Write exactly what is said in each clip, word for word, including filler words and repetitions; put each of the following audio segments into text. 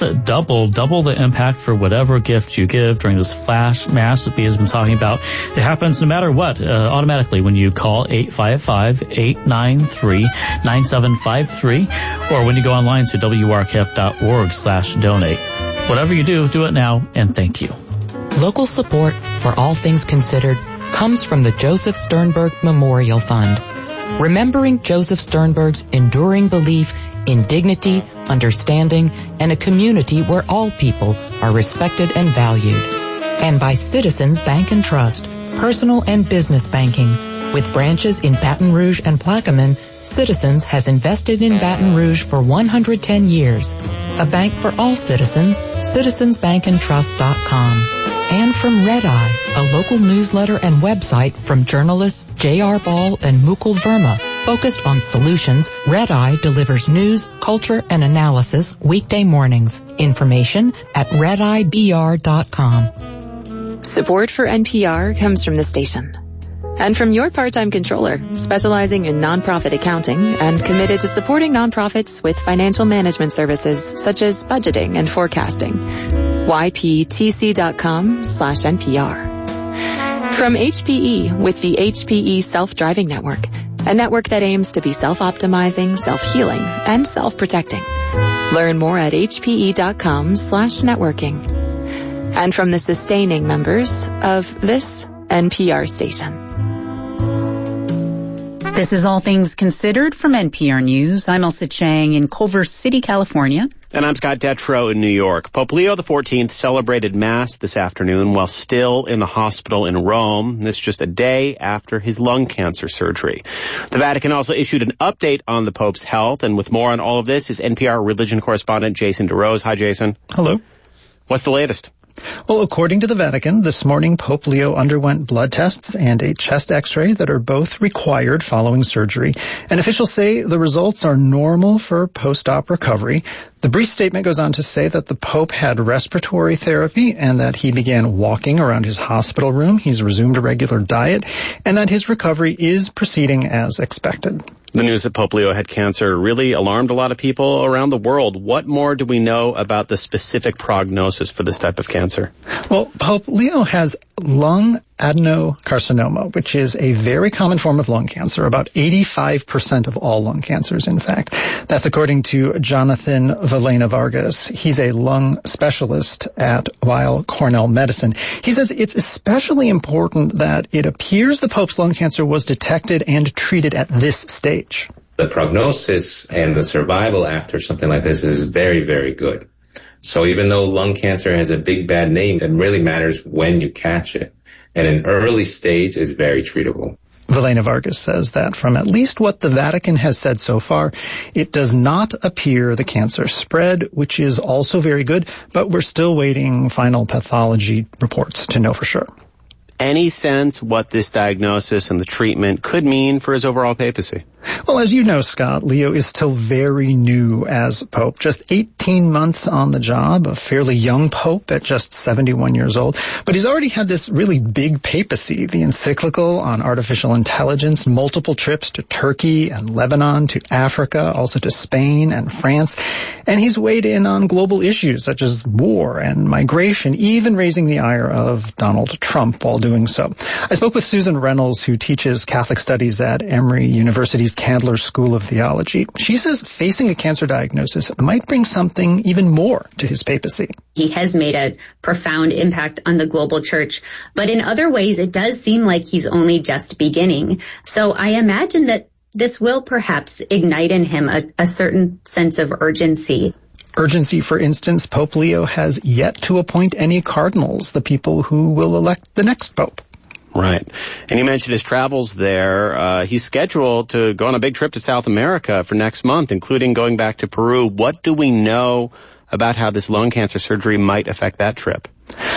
double, double the impact for whatever gift you give during this flash mass that we have been talking about. It happens no matter what, uh, automatically when you call eight five five, eight nine three, nine seven five three or when you go online to W R K F dot org slash donate. Whatever you do, do it now, and thank you. Local support for All Things Considered comes from the Joseph Sternberg Memorial Fund. Remembering Joseph Sternberg's enduring belief in dignity, understanding, and a community where all people are respected and valued. And by Citizens Bank and Trust, personal and business banking. With branches in Baton Rouge and Plaquemine, Citizens has invested in Baton Rouge for one hundred ten years. A bank for all citizens, citizens bank and trust dot com. And from Red Eye, a local newsletter and website from journalists J R Ball and Mukul Verma. Focused on solutions, Red Eye delivers news, culture, and analysis weekday mornings. Information at red eye b r dot com. Support for N P R comes from the station. And from your part-time controller, specializing in nonprofit accounting and committed to supporting nonprofits with financial management services such as budgeting and forecasting. y p t c dot com slash N P R. From H P E with the H P E Self-Driving Network, a network that aims to be self-optimizing, self-healing, and self-protecting. Learn more at h p e dot com slash networking. And from the sustaining members of this N P R station. This is All Things Considered from N P R News. I'm Elsa Chang in Culver City, California. And I'm Scott Detrow in New York. Pope Leo the fourteenth celebrated Mass this afternoon while still in the hospital in Rome. This just a day after his lung cancer surgery. The Vatican also issued an update on the Pope's health, and with more on all of this is N P R religion correspondent Jason DeRose. Hi, Jason. Hello. What's the latest? Well, according to the Vatican, this morning Pope Leo underwent blood tests and a chest x-ray that are both required following surgery. And officials say the results are normal for post-op recovery. The brief statement goes on to say that the Pope had respiratory therapy and that he began walking around his hospital room. He's resumed a regular diet and that his recovery is proceeding as expected. The news that Pope Leo had cancer really alarmed a lot of people around the world. What more do we know about the specific prognosis for this type of cancer? Well, Pope Leo has lung adenocarcinoma, which is a very common form of lung cancer, about eighty-five percent of all lung cancers, in fact. That's according to Jonathan Valena Vargas. He's a lung specialist at Weill Cornell Medicine. He says it's especially important that it appears the Pope's lung cancer was detected and treated at this stage. The prognosis and the survival after something like this is very, very good. So even though lung cancer has a big bad name, it really matters when you catch it. And an early stage is very treatable. Valena Vargas says that from at least what the Vatican has said so far, it does not appear the cancer spread, which is also very good, but we're still waiting final pathology reports to know for sure. Any sense what this diagnosis and the treatment could mean for his overall papacy? Well, as you know, Scott, Leo is still very new as Pope. Just eighteen months on the job, a fairly young Pope at just seventy-one years old. But he's already had this really big papacy, the encyclical on artificial intelligence, multiple trips to Turkey and Lebanon, to Africa, also to Spain and France. And he's weighed in on global issues such as war and migration, even raising the ire of Donald Trump while doing so. I spoke with Susan Reynolds, who teaches Catholic Studies at Emory University's Candler School of Theology. She says facing a cancer diagnosis might bring something even more to his papacy. He has made a profound impact on the global church, but in other ways it does seem like he's only just beginning. So I imagine that this will perhaps ignite in him a, a certain sense of urgency. Urgency, for instance, Pope Leo has yet to appoint any cardinals, the people who will elect the next pope. Right. And you mentioned his travels there. Uh, he's scheduled to go on a big trip to South America for next month, including going back to Peru. What do we know about how this lung cancer surgery might affect that trip?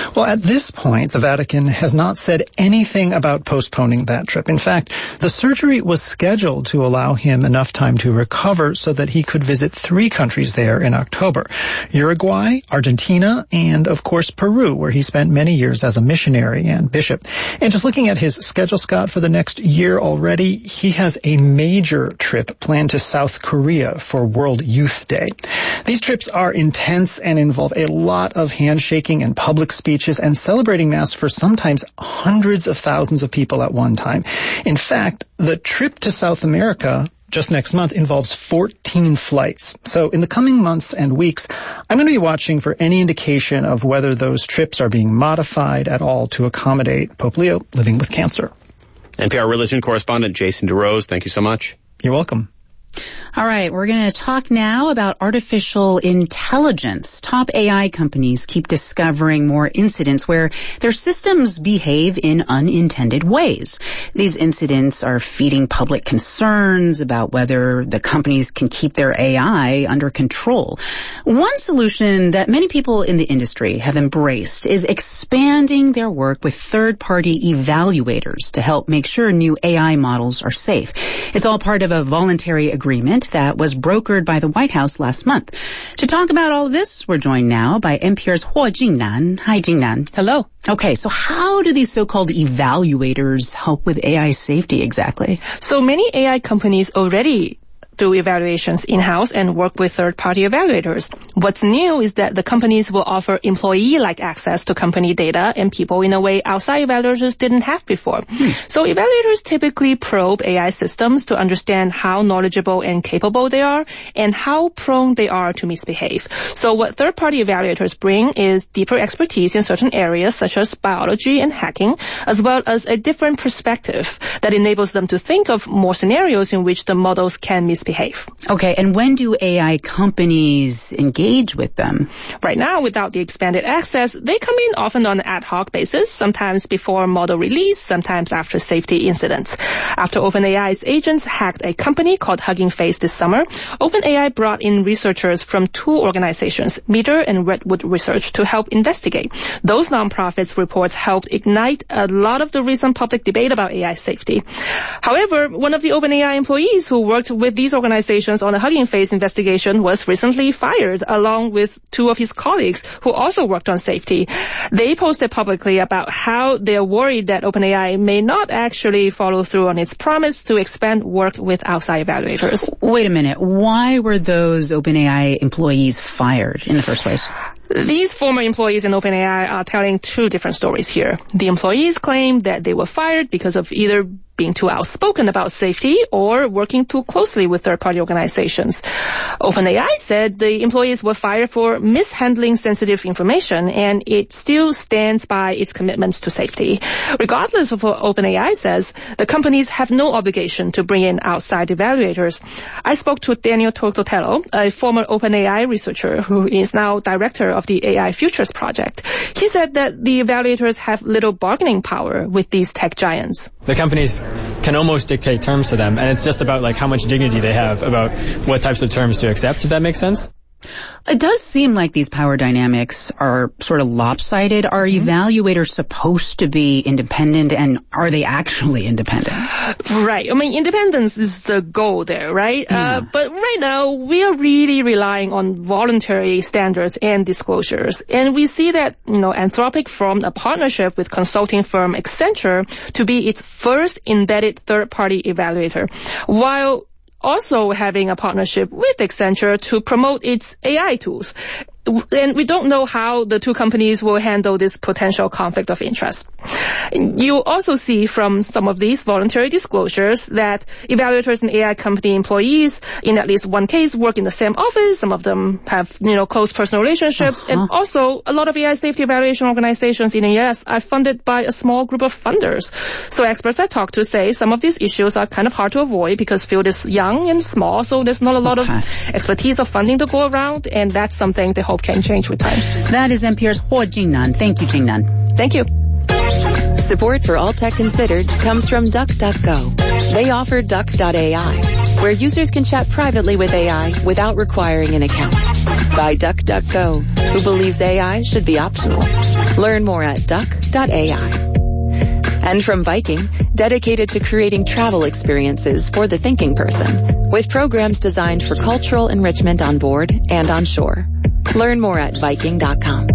Well, at this point, the Vatican has not said anything about postponing that trip. In fact, the surgery was scheduled to allow him enough time to recover so that he could visit three countries there in October: Uruguay, Argentina, and of course Peru, where he spent many years as a missionary and bishop. And just looking at his schedule, Scott, for the next year already, he has a major trip planned to South Korea for World Youth Day. These trips are intense and involve a lot of handshaking and public speeches and celebrating Mass for sometimes hundreds of thousands of people at one time. In fact, the trip to South America just next month involves fourteen flights. So in the coming months and weeks, I'm going to be watching for any indication of whether those trips are being modified at all to accommodate Pope Leo living with cancer. N P R religion correspondent Jason DeRose, thank you so much. You're welcome. All right, we're going to talk now about artificial intelligence. Top A I companies keep discovering more incidents where their systems behave in unintended ways. These incidents are feeding public concerns about whether the companies can keep their A I under control. One solution that many people in the industry have embraced is expanding their work with third-party evaluators to help make sure new A I models are safe. It's all part of a voluntary agreement agreement that was brokered by the White House last month. To talk about all of this, we're joined now by N P R's Huo Jingnan. Hi, Jingnan. Hello. Okay, so how do these so-called evaluators help with A I safety exactly? So many A I companies already do evaluations in-house and work with third-party evaluators. What's new is that the companies will offer employee-like access to company data and people in a way outside evaluators didn't have before. Hmm. So evaluators typically probe A I systems to understand how knowledgeable and capable they are and how prone they are to misbehave. So what third-party evaluators bring is deeper expertise in certain areas such as biology and hacking, as well as a different perspective that enables them to think of more scenarios in which the models can misbehave. Behave. Okay, and when do A I companies engage with them? Right now, without the expanded access, they come in often on an ad hoc basis, sometimes before model release, sometimes after safety incidents. After OpenAI's agents hacked a company called Hugging Face this summer, OpenAI brought in researchers from two organizations, Meter and Redwood Research, to help investigate. Those nonprofits' reports helped ignite a lot of the recent public debate about A I safety. However, one of the OpenAI employees who worked with these organizations on the Hugging Face investigation was recently fired, along with two of his colleagues who also worked on safety. They posted publicly about how they're worried that OpenAI may not actually follow through on its promise to expand work with outside evaluators. Wait a minute. Why were those OpenAI employees fired in the first place? These former employees in OpenAI are telling two different stories here. The employees claim that they were fired because of either being too outspoken about safety or working too closely with third-party organizations. OpenAI said the employees were fired for mishandling sensitive information, and it still stands by its commitments to safety. Regardless of what OpenAI says, the companies have no obligation to bring in outside evaluators. I spoke to Daniel Tortotero, a former OpenAI researcher who is now director of the A I Futures Project. He said that the evaluators have little bargaining power with these tech giants. The companies can almost dictate terms to them, and it's just about like how much dignity they have about what types of terms to accept, if that makes sense. It does seem like these power dynamics are sort of lopsided. Are mm-hmm. evaluators supposed to be independent, and are they actually independent? Right. I mean, independence is the goal there, right? Yeah. Uh, but right now, we are really relying on voluntary standards and disclosures. And we see that, you know, Anthropic formed a partnership with consulting firm Accenture to be its first embedded third-party evaluator, while also having a partnership with Accenture to promote its A I tools. And we don't know how the two companies will handle this potential conflict of interest. You also see from some of these voluntary disclosures that evaluators and A I company employees, in at least one case, work in the same office. Some of them have, you know, close personal relationships. Uh-huh. And also, a lot of A I safety evaluation organizations in the U S are funded by a small group of funders. So experts I talked to say some of these issues are kind of hard to avoid because field is young and small, so there's not a lot okay. of expertise or funding to go around, and that's something they hope can change with time. That is N P R's Huo Jingnan. Thank you, Jingnan. Thank you. Support for All Tech Considered comes from DuckDuckGo. They offer Duck dot A I, where users can chat privately with A I without requiring an account. By DuckDuckGo, who believes A I should be optional. Learn more at duck dot A I. And from Viking, dedicated to creating travel experiences for the thinking person, with programs designed for cultural enrichment on board and on shore. Learn more at Viking dot com.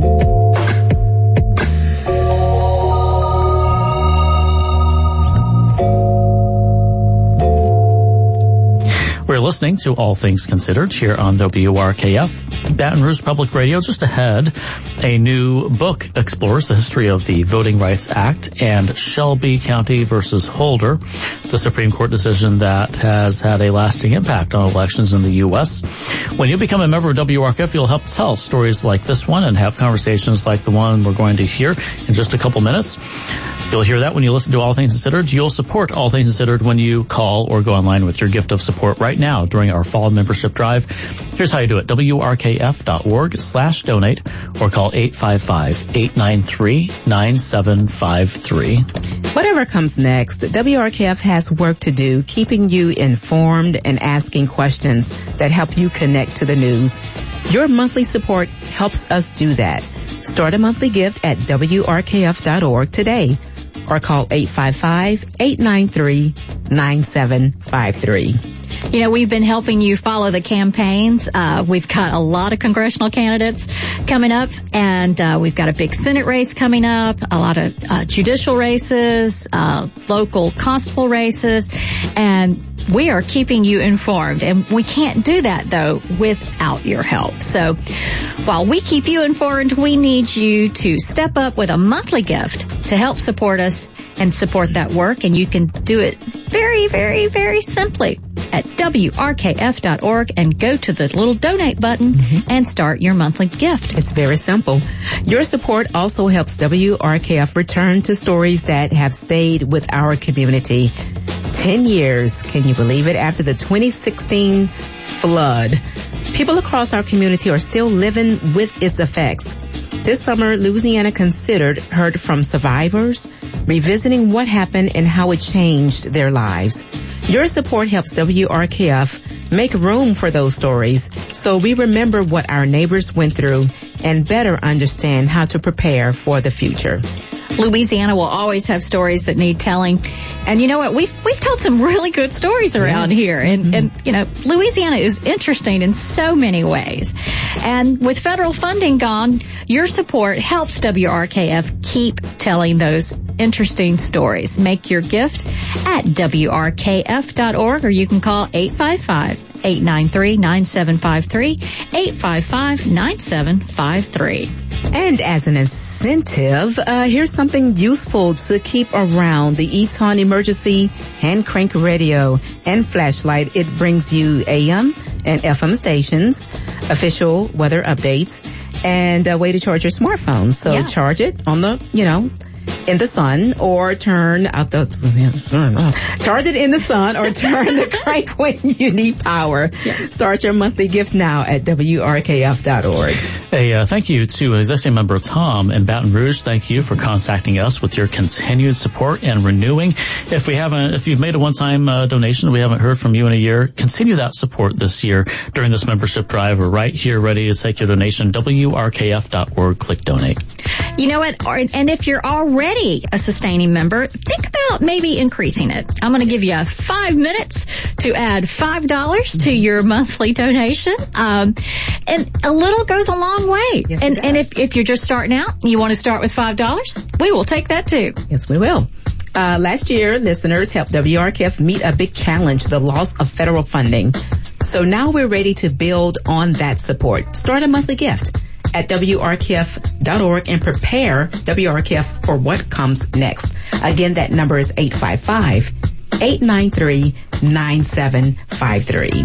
We're listening to All Things Considered here on W R K F, Baton Rouge Public Radio. Just ahead, a new book explores the history of the Voting Rights Act and Shelby County versus Holder, the Supreme Court decision that has had a lasting impact on elections in the U S. When you become a member of W R K F, you'll help tell stories like this one and have conversations like the one we're going to hear in just a couple minutes. You'll hear that when you listen to All Things Considered. You'll support All Things Considered when you call or go online with your gift of support right now during our fall membership drive. Here's how you do it. W R K F dot org slash donate or call eight five five, eight nine three, nine seven five three. Whatever comes next, W R K F has work to do keeping you informed and asking questions that help you connect to the news. Your monthly support helps us do that. Start a monthly gift at W R K F dot org today or call eight five five, eight nine three, nine seven five three. You know, we've been helping you follow the campaigns. Uh, we've got a lot of congressional candidates coming up, and uh, we've got a big Senate race coming up, a lot of uh, judicial races, uh, local constable races, and we are keeping you informed. And we can't do that, though, without your help. So while we keep you informed, we need you to step up with a monthly gift to help support us and support that work. And you can do it very, very, very simply at W R K F dot org and go to the little donate button mm-hmm. and start your monthly gift. It's very simple. Your support also helps W R K F return to stories that have stayed with our community. Ten years, can you believe it, after the twenty sixteen flood, people across our community are still living with its effects. This summer, Louisiana Considered heard from survivors, revisiting what happened and how it changed their lives. Your support helps W R K F make room for those stories so we remember what our neighbors went through and better understand how to prepare for the future. Louisiana will always have stories that need telling. And you know what? We've, we've told some really good stories around yes. here. And, mm-hmm. and, you know, Louisiana is interesting in so many ways. And with federal funding gone, your support helps W R K F keep telling those interesting stories. Make your gift at W R K F dot org or you can call eight five five, eight nine three, nine seven five three, eight five five, nine seven five three. And as an incentive, uh, here's something useful to keep around. The Eton Emergency Hand Crank Radio and Flashlight. It brings you A M and F M stations, official weather updates, and a way to charge your smartphone. So yeah. charge it on the, you know, in the sun or turn out the, charge it in the sun or turn the crank when you need power. Yeah. Start your monthly gift now at W R K F dot org. Hey, uh, thank you to Executive Member Tom in Baton Rouge. Thank you for contacting us with your continued support and renewing. If we haven't, if you've made a one-time uh, donation, we haven't heard from you in a year, continue that support this year during this membership drive. We're right here ready to take your donation. W R K F dot org, click donate. You know what? And if you're already a sustaining member, think about maybe increasing it. I'm going to give you five minutes to add five dollars to your monthly donation. Um, and a little goes a long way. Yes, and and if, if you're just starting out and you want to start with five dollars, we will take that too. Yes, we will. Uh, last year, listeners helped W R K F meet a big challenge, the loss of federal funding. So now we're ready to build on that support. Start a monthly gift at W R K F dot org and prepare W R K F for what comes next. Again, that number is eight five five, eight nine three, nine seven five three.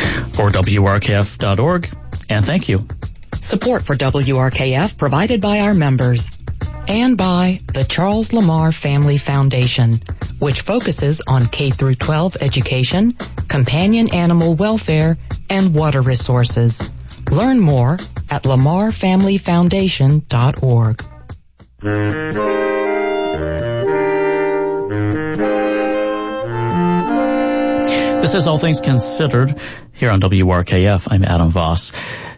Or W R K F dot org. And thank you. Support for W R K F provided by our members and by the Charles Lamar Family Foundation, which focuses on K through twelve education, companion animal welfare, and water resources. Learn more at lamar family foundation dot org. This is All Things Considered here on W R K F. I'm Adam Voss.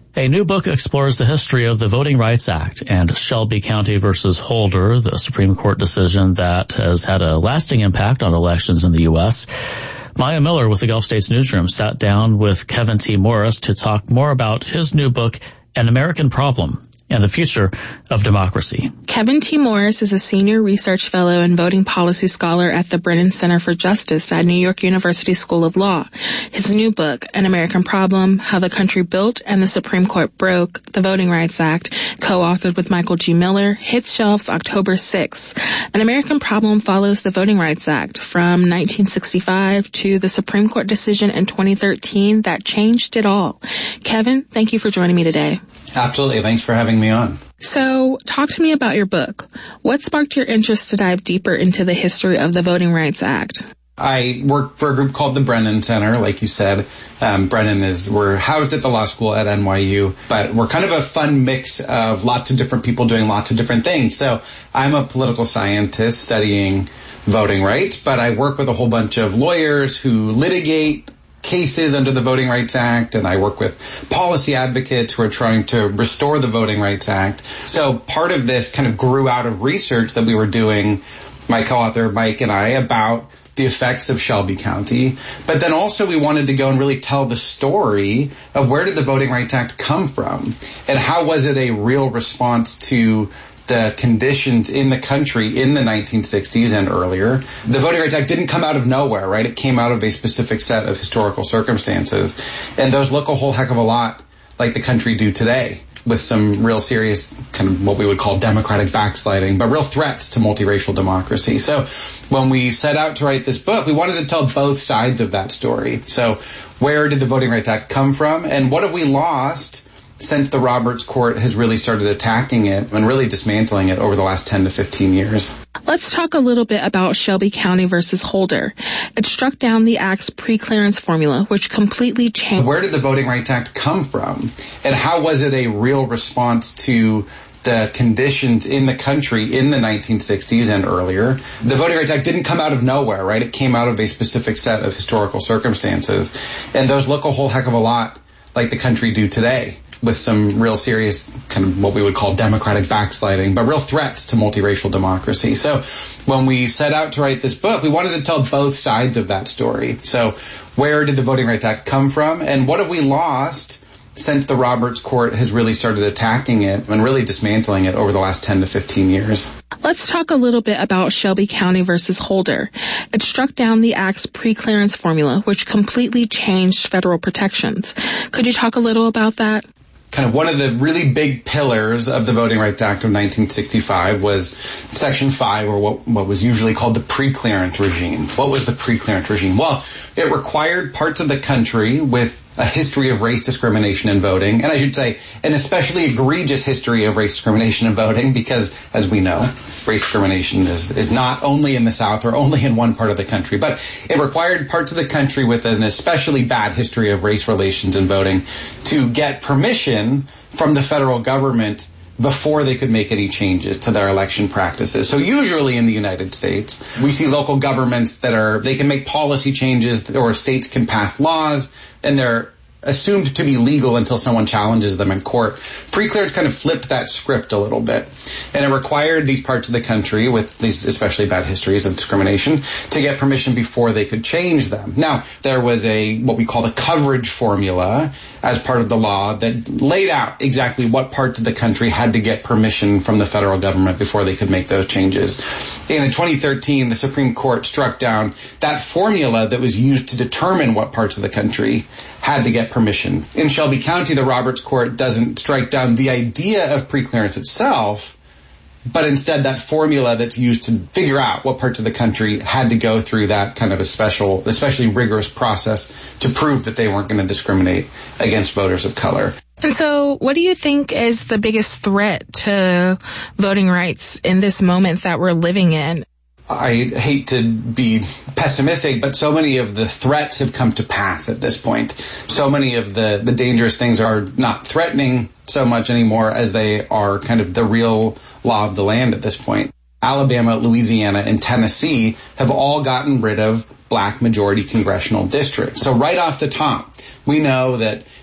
A new book explores the history of the Voting Rights Act and Shelby County versus Holder, the Supreme Court decision that has had a lasting impact on elections in the U S Maya Miller with the Gulf States Newsroom sat down with Kevin T. Morris to talk more about his new book, An American Problem and the Future of Democracy. Kevin T. Morris is a senior research fellow and voting policy scholar at the Brennan Center for Justice at New York University School of Law. His new book, An American Problem, How the Country Built and the Supreme Court Broke the Voting Rights Act, co-authored with Michael G. Miller, hits shelves October sixth. An American Problem follows the Voting Rights Act from nineteen sixty-five to the Supreme Court decision in twenty thirteen that changed it all. Kevin, thank you for joining me today. Absolutely. Thanks for having me on. So, talk to me about your book. What sparked your interest to dive deeper into the history of the Voting Rights Act? I work for a group called the Brennan Center, like you said. Um, Brennan is, we're housed at the law school at N Y U, but we're kind of a fun mix of lots of different people doing lots of different things. So I'm a political scientist studying voting rights, but I work with a whole bunch of lawyers who litigate cases under the Voting Rights Act, and I work with policy advocates who are trying to restore the Voting Rights Act. So part of this kind of grew out of research that we were doing, my co-author Mike and I, about the effects of Shelby County. But then also we wanted to go and really tell the story of where did the Voting Rights Act come from, and how was it a real response to the conditions in the country in the nineteen sixties and earlier. The Voting Rights Act didn't come out of nowhere, right? It came out of a specific set of historical circumstances. And those look a whole heck of a lot like the country do today, with some real serious kind of what we would call democratic backsliding, but real threats to multiracial democracy. So when we set out to write this book, we wanted to tell both sides of that story. So where did the Voting Rights Act come from, and what have we lost since the Roberts Court has really started attacking it and really dismantling it over the last ten to fifteen years? Let's talk a little bit about Shelby County versus Holder. It struck down the Act's pre-clearance formula, which completely changed. Where did the Voting Rights Act come from, and how was it a real response to the conditions in the country in the nineteen sixties and earlier? The Voting Rights Act didn't come out of nowhere, right? It came out of a specific set of historical circumstances, and those look a whole heck of a lot like the country do today, with some real serious kind of what we would call democratic backsliding, but real threats to multiracial democracy. So when we set out to write this book, we wanted to tell both sides of that story. So where did the Voting Rights Act come from, and what have we lost since the Roberts Court has really started attacking it and really dismantling it over the last ten to fifteen years? Let's talk a little bit about Shelby County versus Holder. It struck down the Act's pre-clearance formula, which completely changed federal protections. Could you talk a little about that? Kind of one of the really big pillars of the Voting Rights Act of nineteen sixty-five was Section five, or what, what was usually called the pre-clearance regime. What was the pre-clearance regime? Well, it required parts of the country with a history of race discrimination in voting, and I should say an especially egregious history of race discrimination in voting, because, as we know, race discrimination is, is not only in the South or only in one part of the country, but it required parts of the country with an especially bad history of race relations in voting to get permission from the federal government before they could make any changes to their election practices. So usually in the United States, we see local governments that are, they can make policy changes, or states can pass laws, and they're assumed to be legal until someone challenges them in court. Pre-clearance kind of flipped that script a little bit, and it required these parts of the country with these especially bad histories of discrimination to get permission before they could change them. Now, there was a what we call the coverage formula as part of the law that laid out exactly what parts of the country had to get permission from the federal government before they could make those changes. And in twenty thirteen, the Supreme Court struck down that formula that was used to determine what parts of the country had to get permission. In Shelby County, the Roberts Court doesn't strike down the idea of preclearance itself, but instead that formula that's used to figure out what parts of the country had to go through that kind of a special, especially rigorous process to prove that they weren't going to discriminate against voters of color. And so what do you think is the biggest threat to voting rights in this moment that we're living in? I hate to be pessimistic, but so many of the threats have come to pass at this point. So many of the, the dangerous things are not threatening so much anymore as they are kind of the real law of the land at this point. Alabama, Louisiana, and Tennessee have all gotten rid of black majority congressional districts. So right off the top, we know that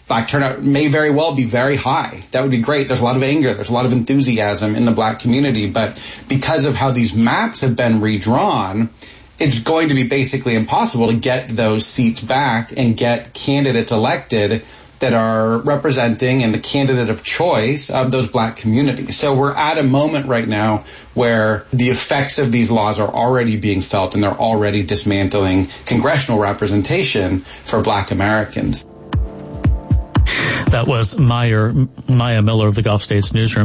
black turnout may very well be very high. That would be great. There's a lot of anger. There's a lot of enthusiasm in the black community. But because of how these maps have been redrawn, it's going to be basically impossible to get those seats back and get candidates elected that are representing and the candidate of choice of those black communities. So we're at a moment right now where the effects of these laws are already being felt, and they're already dismantling congressional representation for black Americans. That was Meyer, Maya Miller of the Gulf States Newsroom.